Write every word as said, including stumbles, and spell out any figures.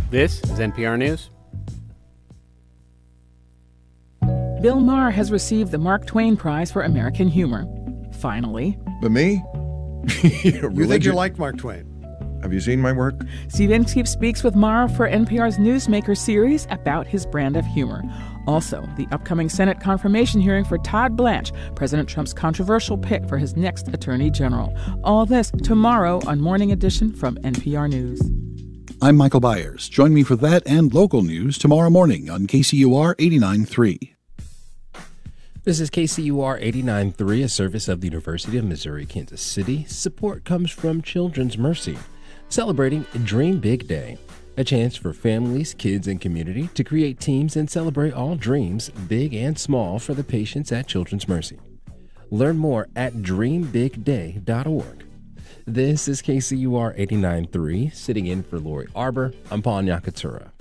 This is N P R News. Bill Maher has received the Mark Twain Prize for American Humor. Finally. But me? You think you like Mark Twain? Have you seen my work? Steve Inskeep speaks with Maher for N P R's Newsmaker series about his brand of humor. Also, the upcoming Senate confirmation hearing for Todd Blanche, President Trump's controversial pick for his next attorney general. All this tomorrow on Morning Edition from N P R News. I'm Michael Byers. Join me for that and local news tomorrow morning on K C U R eighty-nine point three. This is K C U R eighty-nine point three, a service of the University of Missouri-Kansas City. Support comes from Children's Mercy, celebrating Dream Big Day, a chance for families, kids, and community to create teams and celebrate all dreams, big and small, for the patients at Children's Mercy. Learn more at dream big day dot org. This is K C U R eighty-nine point three, sitting in for Lori Arbor. I'm Paul Nyakatura.